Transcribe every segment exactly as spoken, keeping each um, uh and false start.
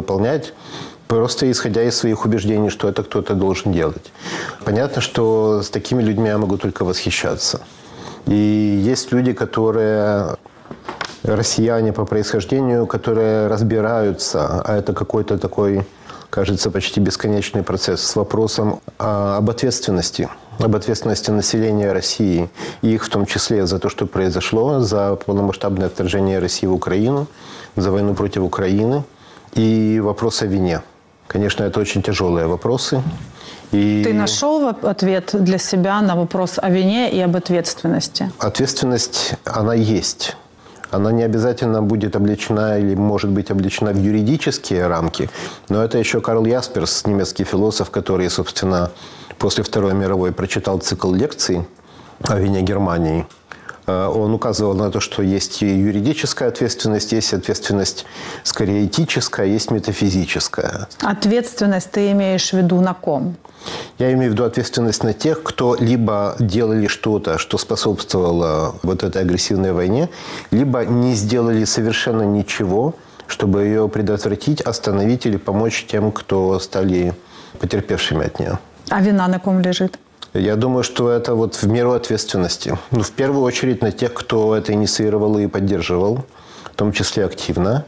выполнять, просто исходя из своих убеждений, что это кто-то должен делать. Понятно, что с такими людьми я могу только восхищаться. И есть люди, которые россияне по происхождению, которые разбираются, а это какой-то такой, кажется, почти бесконечный процесс с вопросом об ответственности, об ответственности населения России, и их в том числе за то, что произошло, за полномасштабное вторжение России в Украину, за войну против Украины, и вопрос о вине. Конечно, это очень тяжелые вопросы. И ты нашел ответ для себя на вопрос о вине и об ответственности? Ответственность, она есть. Она не обязательно будет облечена или может быть облечена в юридические рамки. Но это еще Карл Ясперс, немецкий философ, который, собственно, после Второй мировой прочитал цикл лекций о вине Германии. Он указывал на то, что есть и юридическая ответственность, есть ответственность скорее этическая, есть метафизическая. Ответственность ты имеешь в виду на ком? Я имею в виду ответственность на тех, кто либо делали что-то, что способствовало вот этой агрессивной войне, либо не сделали совершенно ничего, чтобы ее предотвратить, остановить или помочь тем, кто стали потерпевшими от нее. А вина на ком лежит? Я думаю, что это вот в меру ответственности. Ну, в первую очередь на тех, кто это инициировал и поддерживал, в том числе активно.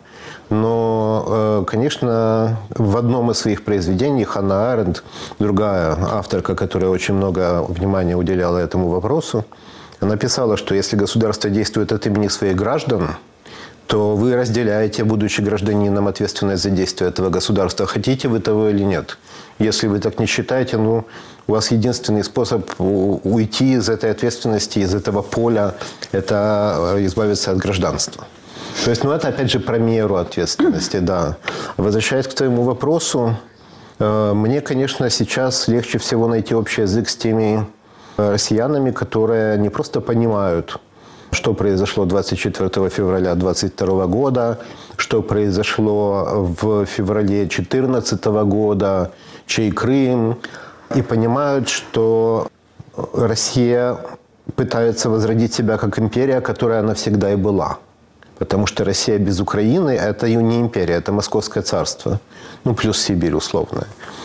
Но, конечно, в одном из своих произведений Ханна Аренд, другая авторка, которая очень много внимания уделяла этому вопросу, она писала, что если государство действует от имени своих граждан, то вы разделяете, будучи гражданином, ответственность за действия этого государства. Хотите вы того или нет. Если вы так не считаете, ну, у вас единственный способ уйти из этой ответственности, из этого поля, это избавиться от гражданства. То есть, ну, это, опять же, про меру ответственности, да. Возвращаясь к твоему вопросу, мне, конечно, сейчас легче всего найти общий язык с теми россиянами, которые не просто понимают, что произошло двадцать четвёртого февраля двадцать второго года, что произошло в феврале две тысячи четырнадцатого года, чей Крым, и понимают, что Россия пытается возродить себя как империя, которая она всегда и была. Потому что Россия без Украины – это не империя, это Московское царство. Ну, плюс Сибирь условно.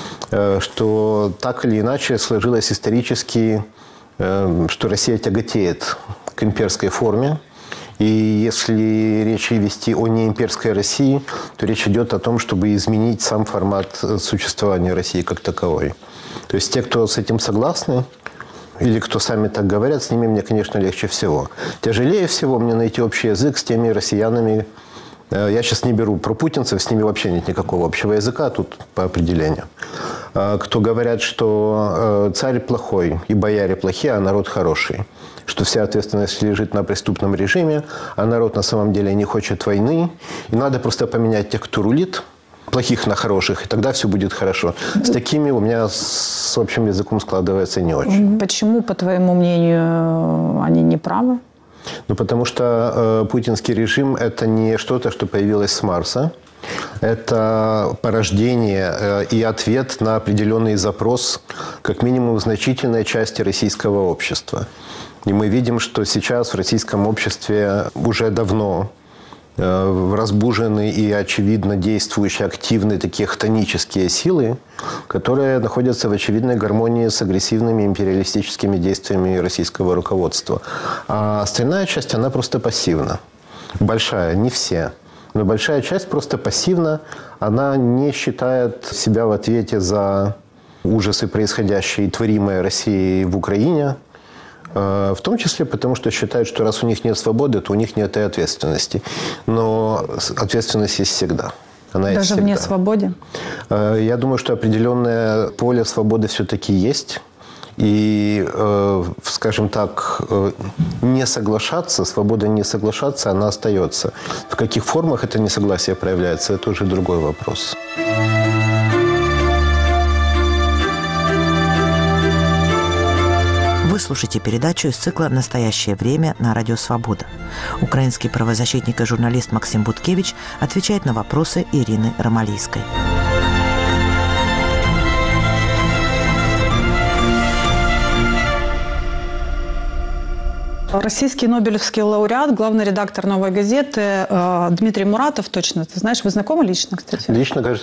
Что так или иначе сложилось исторически, что Россия тяготеет к имперской форме. И если речь вести о неимперской России, то речь идет о том, чтобы изменить сам формат существования России как таковой. То есть те, кто с этим согласны, или кто сами так говорят, с ними мне, конечно, легче всего. Тяжелее всего мне найти общий язык с теми россиянами. Я сейчас не беру про путинцев, с ними вообще нет никакого общего языка, тут по определению. Кто говорят, что царь плохой и бояре плохие, а народ хороший. Что вся ответственность лежит на преступном режиме, а народ на самом деле не хочет войны. И надо просто поменять тех, кто рулит, плохих на хороших, и тогда все будет хорошо. С такими у меня с общим языком складывается не очень. Почему, по твоему мнению, они не правы? Ну, потому что э, путинский режим – это не что-то, что появилось с Марса. Это порождение э, и ответ на определенный запрос, как минимум, значительной части российского общества. И мы видим, что сейчас в российском обществе уже давно разбужены и очевидно действующие активные такие хтонические силы, которые находятся в очевидной гармонии с агрессивными империалистическими действиями российского руководства. А остальная часть, она просто пассивна. Большая, не все. Но большая часть просто пассивна. Она не считает себя в ответе за ужасы, происходящие и творимые Россией в Украине. В том числе потому, что считают, что раз у них нет свободы, то у них нет и ответственности. Но ответственность есть всегда. Она есть Даже всегда. вне свободы? Я думаю, что определенное поле свободы все-таки есть. И, скажем так, не соглашаться, свобода не соглашаться, она остается. В каких формах это несогласие проявляется, это уже другой вопрос. Вы слушаете передачу из цикла «Настоящее время» на Радио Свобода. Украинский правозащитник и журналист Максим Буткевич отвечает на вопросы Ирины Ромалийской. Российский Нобелевский лауреат, главный редактор «Новой газеты» Дмитрий Муратов, точно, ты знаешь, вы знакомы лично, кстати? Лично, кажется,